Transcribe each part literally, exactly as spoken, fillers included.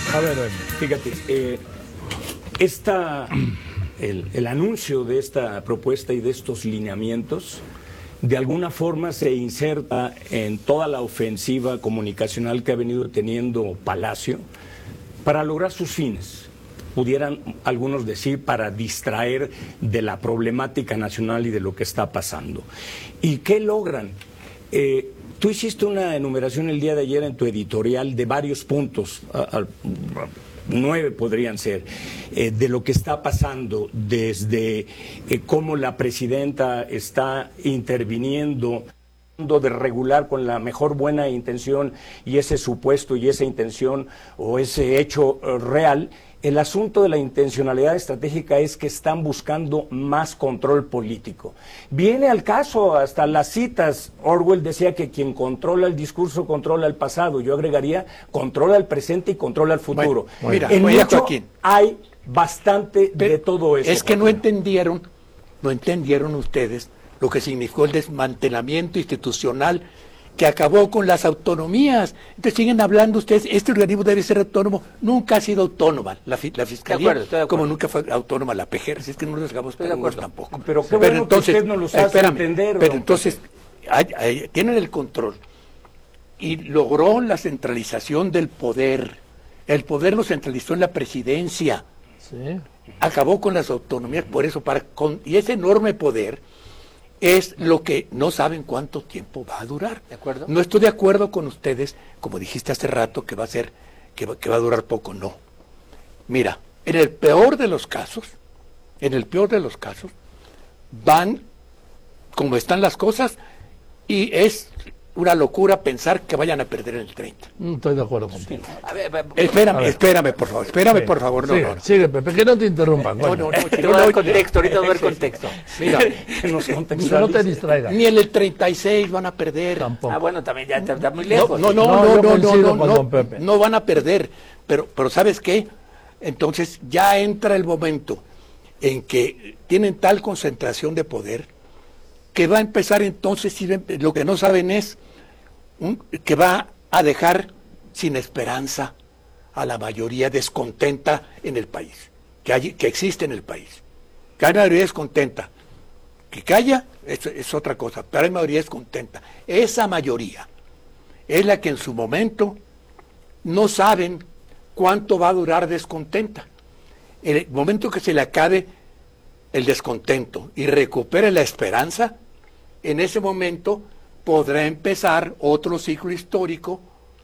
A ver, oye. Fíjate, eh, esta, el, el anuncio de esta propuesta y de estos lineamientos, de alguna forma se inserta en toda la ofensiva comunicacional que ha venido teniendo Palacio para lograr sus fines. Pudieran algunos decir para distraer de la problemática nacional y de lo que está pasando. ¿Y qué logran? Eh, tú hiciste una enumeración el día de ayer en tu editorial de varios puntos, a, a, nueve podrían ser, eh, de lo que está pasando, desde eh, cómo la presidenta está interviniendo de regular con la mejor buena intención y ese supuesto y esa intención o ese hecho uh, real. El asunto de la intencionalidad estratégica es que están buscando más control político. Viene al caso hasta las citas. Orwell decía que quien controla el discurso controla el pasado. Yo agregaría controla el presente y controla el futuro. Bueno, mira, en oye, mucho Joaquín, hay bastante pero de todo eso. Es que no entendieron, no entendieron ustedes lo que significó el desmantelamiento institucional que acabó con las autonomías. Entonces siguen hablando ustedes, este organismo debe ser autónomo. Nunca ha sido autónoma la, la Fiscalía, de acuerdo, estoy de acuerdo. Como nunca fue autónoma la P G R, si es que no nos hagamos preguntas tampoco. Pero qué bueno que usted no los hace espérame, entender. Pero don entonces, hay, hay, tienen el control y logró la centralización del poder. El poder lo centralizó en la presidencia. Sí. Acabó con las autonomías, por eso, para con, y ese enorme poder es lo que no saben cuánto tiempo va a durar. ¿De acuerdo? No estoy de acuerdo con ustedes, como dijiste hace rato, que va a ser, que va, que va a durar poco. No. Mira, en el peor de los casos, en el peor de los casos, van como están las cosas y es una locura pensar que vayan a perder en el treinta. No estoy de acuerdo contigo. A ver, a ver, Espérame, a ver. espérame, por favor, espérame, Sí. por favor. No, sigue, no, no. sigue, Pepe, que no te interrumpan. No, Bueno. no, no, te voy a dar contexto, ahorita voy a dar contexto. Mira, Que nos Que no te contextualice. distraigas. ni en el treinta y seis van a perder. Tampoco. Ah, bueno, también ya está, está muy No, lejos. no, no, No, no, yo no, no, coincido no, con no, don Pepe. no van a perder. Pero, pero ¿sabes qué? Entonces ya entra el momento en que tienen tal concentración de poder que va a empezar entonces, si ven- lo que no saben es un- que va a dejar sin esperanza a la mayoría descontenta en el país, que, hay, que existe en el país. Que hay mayoría descontenta. Que calla es, es otra cosa, pero hay mayoría descontenta. Esa mayoría es la que en su momento no saben cuánto va a durar descontenta. En el momento que se le acabe el descontento y recupere la esperanza, en ese momento podrá empezar otro ciclo histórico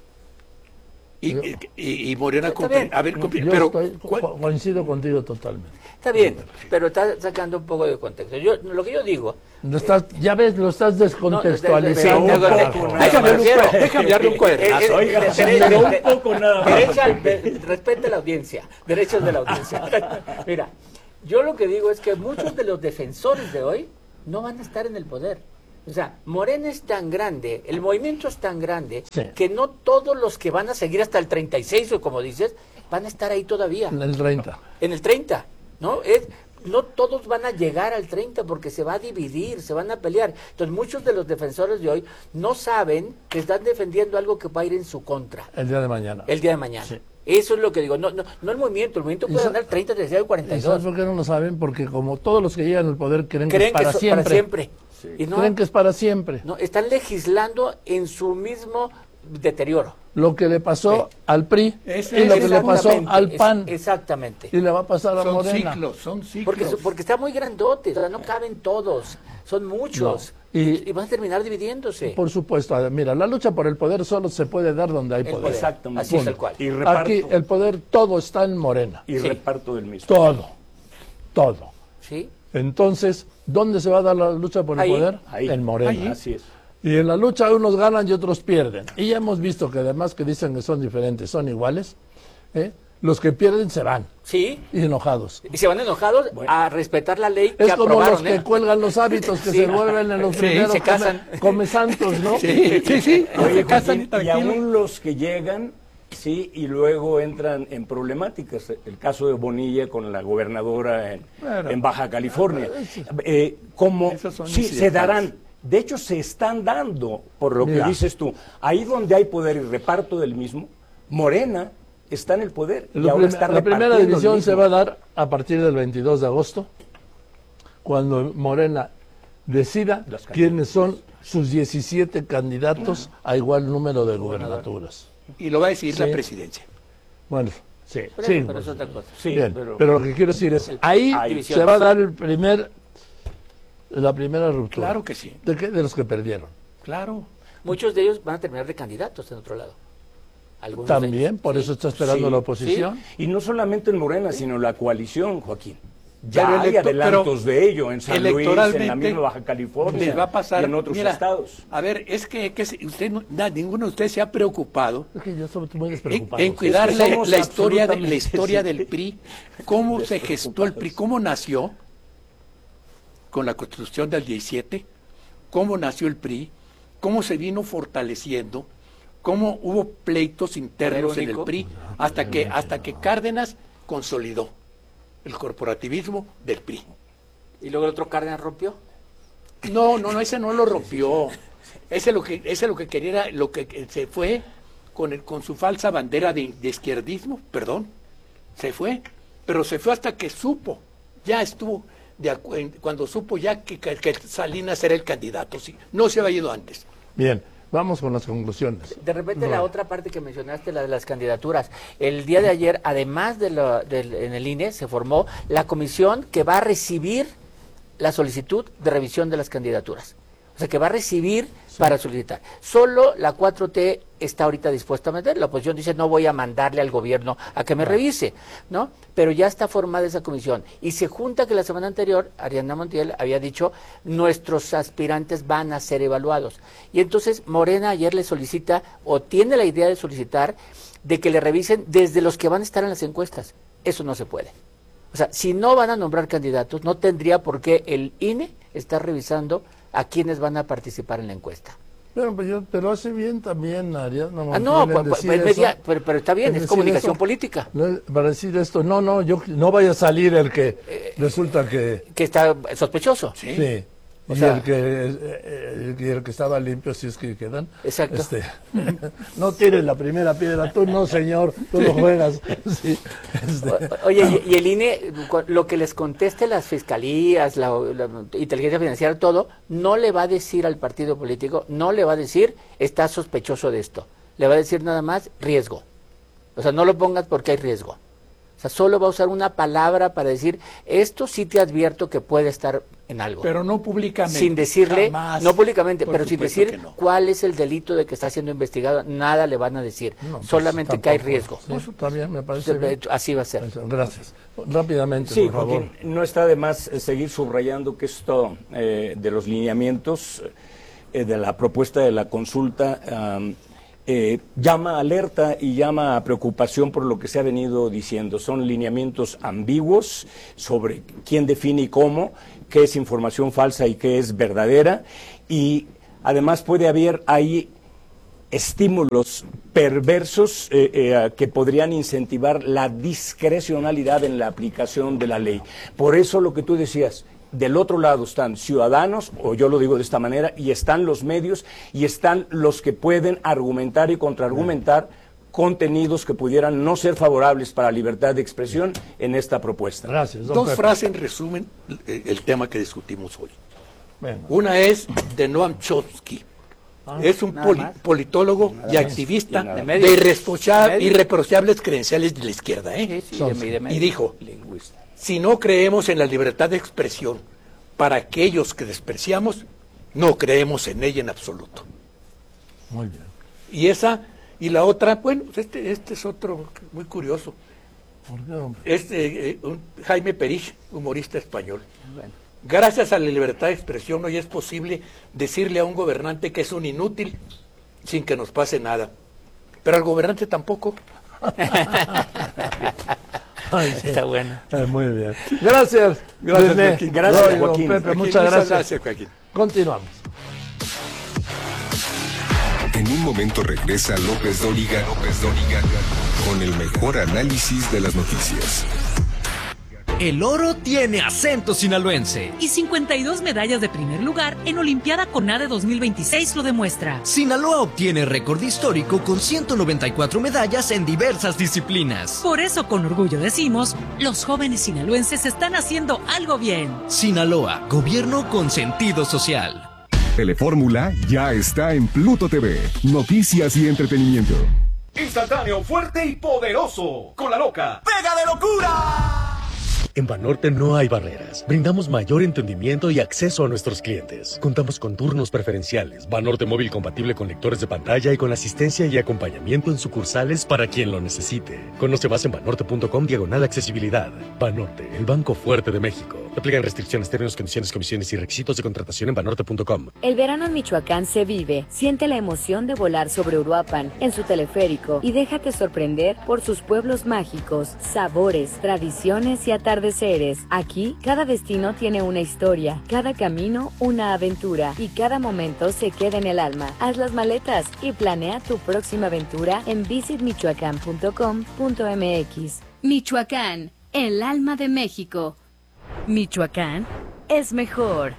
y, y, y, y Morena Está compre- bien. a ver, compre- Yo pero estoy- ¿cuál- co- coincido contigo totalmente. Está bien, pero está sacando un poco de contexto. Yo, lo que yo digo... Lo estás, ya ves, lo estás descontextualizando. No, de- de- de- carajo. de- Déjame me refiero- un- déjame darle un cuadernazo. Eh, eh, Oiga, de- se de- me de- dio un de- poco nada más. derecha al- de- respete a la audiencia, derechos de la audiencia. Mira, yo lo que digo es que muchos de los defensores de hoy no van a estar en el poder. O sea, Morena es tan grande, el movimiento es tan grande, Sí. que no todos los que van a seguir hasta el treinta y seis, o como dices, van a estar ahí todavía. En el treinta. En el treinta, ¿no? Es, no todos van a llegar al treinta porque se va a dividir, se van a pelear. Entonces muchos de los defensores de hoy no saben que están defendiendo algo que va a ir en su contra El día de mañana. el día de mañana. Sí. Eso es lo que digo, no, no, no el movimiento, el movimiento ¿Y puede sa- ganar treinta, treinta y seis, cuarenta y ¿Y sabes dos. por qué no lo saben? Porque como todos los que llegan al poder creen, que Creen es para que es siempre. para siempre. Y no, Creen que es para siempre. no, están legislando en su mismo deterioro. Lo que le pasó al P R I Ese y lo es que le pasó Exactamente, al P A N es- exactamente. y le va a pasar a son Morena. ciclos, son ciclos. Porque, su- porque está muy grandote, o sea, no caben todos, son muchos. No. Y, Y- y van a terminar dividiéndose. Por supuesto, a ver, mira, la lucha por el poder solo se puede dar donde hay El poder. poder. Exactamente. Así es Punto. tal cual. Y reparto, Aquí el poder, todo está en Morena. y Sí. reparto del mismo. Todo. Todo. ¿Sí? Entonces, ¿dónde se va a dar la lucha por el Ahí. poder? Ahí. En Morena. Así es. Y en la lucha unos ganan y otros pierden. Y ya hemos visto que además que dicen que son diferentes, son iguales. ¿eh? Los que pierden se van Sí. y enojados. Y se van enojados a respetar la ley que Es como aprobaron. los que ¿eh? cuelgan los hábitos que Sí. se vuelven en los Sí, primeros se casan. come, come santos, ¿no? Sí, sí, sí. Oye, se casan Joaquín, y tranquilos. aún los que llegan, sí, y luego entran en problemáticas. El caso de Bonilla con la gobernadora en, Bueno. en Baja California. Eh, como Esos son sí, se incidentales. darán. De hecho, se están dando, por lo Mira. que dices tú. Ahí donde hay poder y reparto del mismo, Morena está en el poder. La, y ahora prim está la primera repartiendo división el se mismo. va a dar a partir del veintidós de agosto, cuando Morena decida quiénes son sus diecisiete candidatos a igual número de gubernaturas. Y lo va a decidir Sí. la presidencia. Bueno, sí, Pero, sí. pero pues, es otra cosa. Sí, bien, pero, pero lo que quiero decir es, ahí Hay se va a dar el primer, la primera ruptura. Claro que sí, ¿De qué? De los que perdieron. claro. Muchos de ellos van a terminar de candidatos en otro lado. Algunos de También, ellos. por Sí. eso está esperando Sí, la oposición. y no solamente en Morena, sino la coalición, Joaquín. Ya Pero hay electo- adelantos pero de ello en San Luis, en la electoralmente misma Baja California les va a pasar, y en otros mira, estados. A ver, es que, que se- usted no- na- ninguno de ustedes se ha preocupado Es que yo estoy muy en, despreocupado. en cuidar Es que la, somos la historia de, la absolutamente historia del P R I, cómo se gestó el P R I, cómo nació con la Constitución del diecisiete, cómo nació el P R I, cómo se vino fortaleciendo, cómo hubo pleitos internos en el único. P R I, hasta que, hasta que Cárdenas consolidó el corporativismo del P R I. Y luego el otro Cárdenas rompió. No, no, no, ese no lo rompió. Ese lo que, ese lo que quería era, lo que se fue con el, con su falsa bandera de, de izquierdismo, perdón, se fue, pero se fue hasta que supo, ya estuvo, de, acu- en- cuando supo ya que, que- que Salinas era el candidato, sí, no se había ido antes. Bien, vamos con las conclusiones. De repente No. la otra parte que mencionaste, la de las candidaturas. El día de ayer, además de lo, del- en el I N E, se formó la comisión que va a recibir la solicitud de revisión de las candidaturas. O sea, que va a recibir para solicitar. Solo la cuatro T está ahorita dispuesta a meter. La oposición dice, no voy a mandarle al gobierno a que me revise, ¿no? Pero ya está formada esa comisión. Y se junta que la semana anterior, Ariadna Montiel había dicho, nuestros aspirantes van a ser evaluados. Y entonces Morena ayer le solicita, o tiene la idea de solicitar, de que le revisen desde los que van a estar en las encuestas. Eso no se puede. O sea, si no van a nombrar candidatos, no tendría por qué el I N E estar revisando a quienes van a participar en la encuesta. Pero, pues, yo- pero hace bien también, Ariadna Ah, no, Montiel, en pues, decir pues, eso. media- pero, pero está bien, En es decir comunicación eso. política, No, para decir esto, no, no, yo no vaya a salir el que resulta que que está sospechoso. Sí. sí, O y sea- el que eh, el, el que estaba limpio, si es que quedan. Exacto. Este, no tires la primera piedra, tú no, señor, tú lo juegas. Sí, este, O- Oye, y, y el I N E, cu- lo que les conteste las fiscalías, la, la inteligencia financiera, todo, no le va a decir al partido político, no le va a decir, está sospechoso de esto. Le va a decir nada más, riesgo. O sea, no lo pongas porque hay riesgo. O sea, solo va a usar una palabra para decir, esto sí te advierto que puede estar en algo. Pero no públicamente. Sin decirle, jamás. no públicamente, Por pero sin supuesto decir que no. cuál es el delito de que está siendo investigado, nada le van a decir. no, pues, Solamente que hay tampoco. riesgo. Sí, eso también me parece bien. Así va a ser. Gracias. Rápidamente, Sí, por favor. Joaquín, no está de más eh, seguir subrayando que esto eh, de los lineamientos eh, de la propuesta de la consulta am, eh, llama alerta y llama a preocupación por lo que se ha venido diciendo. Son lineamientos ambiguos sobre quién define y cómo, qué es información falsa y qué es verdadera, y además puede haber ahí estímulos perversos eh, eh, que podrían incentivar la discrecionalidad en la aplicación de la ley. Por eso lo que tú decías, del otro lado están ciudadanos, o yo lo digo de esta manera, y están los medios, y están los que pueden argumentar y contraargumentar contenidos que pudieran no ser favorables para la libertad de expresión en esta propuesta. Gracias, don Dos Pepe. frases resumen el, el tema que discutimos hoy. Venga. Una es de Noam Chomsky. Es un nada poli- más. politólogo y más. activista Y nada de más. irresprocha- De medio. irreprochables credenciales de la izquierda. ¿eh? Sí, sí, de mi- de medio. Y dijo, Lingüista. si no creemos en la libertad de expresión para aquellos que despreciamos, no creemos en ella en absoluto. Muy bien. Y esa, y la otra, bueno, este, este es otro muy curioso. ¿Por qué, hombre? Es eh, eh, un Jaime Perich, humorista español. Bueno. Gracias a la libertad de expresión hoy es posible decirle a un gobernante que es un inútil sin que nos pase nada. Pero al gobernante tampoco. Ay, sí. Está bueno. Eh, muy bien. Gracias. Gracias, René. Joaquín. Gracias, Roy, don Joaquín. Pepe, Joaquín, muchas gracias. gracias, Joaquín. Continuamos. En un momento regresa López Dóriga, López Dóriga con el mejor análisis de las noticias. El oro tiene acento sinaloense. Y cincuenta y dos medallas de primer lugar en Olimpiada CONADE dos mil veintiséis lo demuestra. Sinaloa obtiene récord histórico con ciento noventa y cuatro medallas en diversas disciplinas. Por eso con orgullo decimos, los jóvenes sinaloenses están haciendo algo bien. Sinaloa, gobierno con sentido social. Telefórmula ya está en Pluto T V. Noticias y entretenimiento. Instantáneo, fuerte y poderoso. Con la loca. ¡Pega de locura! En Banorte no hay barreras. Brindamos mayor entendimiento y acceso a nuestros clientes. Contamos con turnos preferenciales, Banorte móvil compatible con lectores de pantalla y con asistencia y acompañamiento en sucursales para quien lo necesite. Conoce más en banorte punto com diagonal accesibilidad. Banorte, el banco fuerte de México. Aplican restricciones, términos, condiciones, comisiones y requisitos de contratación en banorte punto com. El verano en Michoacán se vive. Siente la emoción de volar sobre Uruapan en su teleférico y déjate sorprender por sus pueblos mágicos, sabores, tradiciones y atardeceres. Aquí, cada destino tiene una historia, cada camino una aventura y cada momento se queda en el alma. Haz las maletas y planea tu próxima aventura en visit michoacán punto com punto m x. Michoacán, el alma de México. Michoacán es mejor.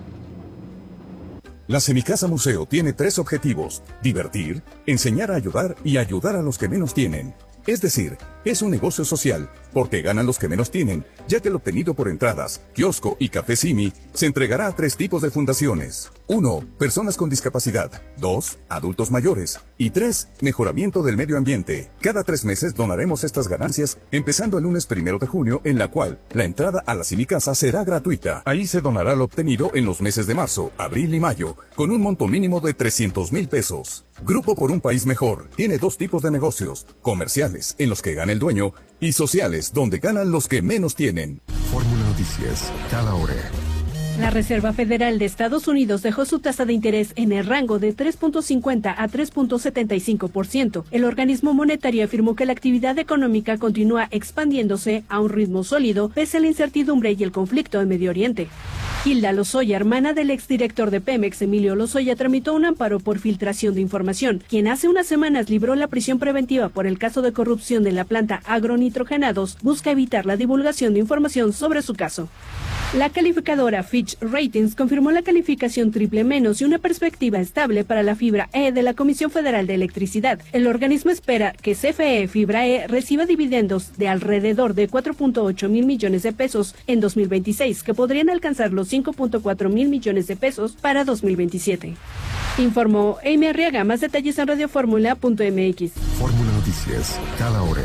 La Semicasa Museo tiene tres objetivos: divertir, enseñar a ayudar y ayudar a los que menos tienen. Es decir, es un negocio social, porque ganan los que menos tienen, ya que el obtenido por entradas, kiosco y café Simi se entregará a tres tipos de fundaciones. uno. Personas con discapacidad. dos. Adultos mayores. Y tres. Mejoramiento del medio ambiente. Cada tres meses donaremos estas ganancias, empezando el lunes primero de junio, en la cual la entrada a la Semicasa será gratuita. Ahí se donará lo obtenido en los meses de marzo, abril y mayo, con un monto mínimo de trescientos mil pesos. Grupo por un País Mejor tiene dos tipos de negocios: comerciales, en los que gana el dueño, y sociales, donde ganan los que menos tienen. Fórmula Noticias, cada hora. La Reserva Federal de Estados Unidos dejó su tasa de interés en el rango de tres punto cincuenta a tres punto setenta y cinco por ciento. El organismo monetario afirmó que la actividad económica continúa expandiéndose a un ritmo sólido pese a la incertidumbre y el conflicto en Medio Oriente. Hilda Lozoya, hermana del exdirector de Pemex, Emilio Lozoya, tramitó un amparo por filtración de información, quien hace unas semanas libró la prisión preventiva por el caso de corrupción de la planta Agronitrogenados, busca evitar la divulgación de información sobre su caso. La calificadora Fitch Ratings confirmó la calificación triple menos y una perspectiva estable para la fibra E de la Comisión Federal de Electricidad. El organismo espera que C F E Fibra E reciba dividendos de alrededor de cuatro punto ocho mil millones de pesos en dos mil veintiséis, que podrían alcanzar los cinco punto cuatro mil millones de pesos para dos mil veintisiete. Informó Amy Arriaga. Más detalles en radioformula punto m x. Fórmula Noticias, cada hora.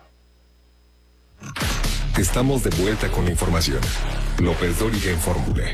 Estamos de vuelta con la información. López Dóriga en Fórmula.